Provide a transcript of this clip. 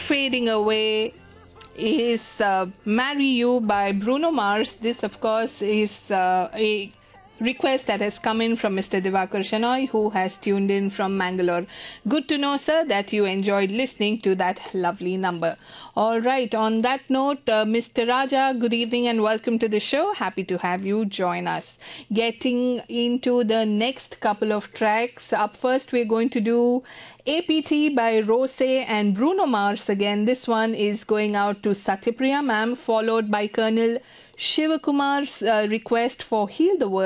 fading away is Marry You by Bruno Mars. This, of course, is a request that has come in from Mr. Divakar Shanoy, who has tuned in from Mangalore. Good to know, sir, that you enjoyed listening to that lovely number. All right, on that note, Mr. Raja, good evening and welcome to the show. Happy to have you join us. Getting into the next couple of tracks. Up first, we're going to do APT by Rose and Bruno Mars again. This one is going out to Satyapriya ma'am, followed by Colonel Shivakumar's request for Heal the World